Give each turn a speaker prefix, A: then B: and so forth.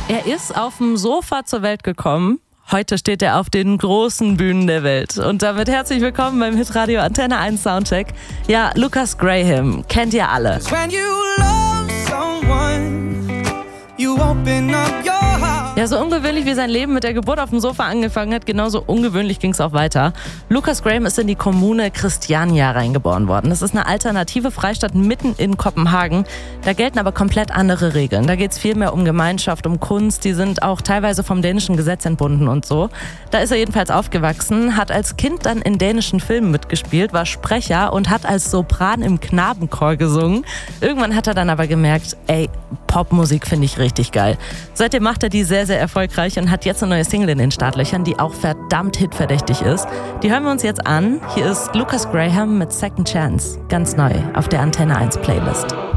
A: Er ist auf dem Sofa zur Welt gekommen. Heute steht er auf den großen Bühnen der Welt. Und damit herzlich willkommen beim Hitradio Antenne 1 Soundcheck. Ja, Lucas Graham kennt ihr alle. Ja, so ungewöhnlich wie sein Leben mit der Geburt auf dem Sofa angefangen hat, genauso ungewöhnlich ging es auch weiter. Lucas Graham ist in die Kommune Christiania reingeboren worden. Das ist eine alternative Freistadt mitten in Kopenhagen. Da gelten aber komplett andere Regeln. Da geht es viel mehr um Gemeinschaft, um Kunst. Die sind auch teilweise vom dänischen Gesetz entbunden und so. Da ist er jedenfalls aufgewachsen, hat als Kind dann in dänischen Filmen mitgespielt, war Sprecher und hat als Sopran im Knabenchor gesungen. Irgendwann hat er dann aber gemerkt, Popmusik finde ich richtig geil. Seitdem macht er die sehr, sehr erfolgreich und hat jetzt eine neue Single in den Startlöchern, die auch verdammt hitverdächtig ist. Die hören wir uns jetzt an. Hier ist Lucas Graham mit Second Chance, ganz neu auf der Antenne 1 Playlist.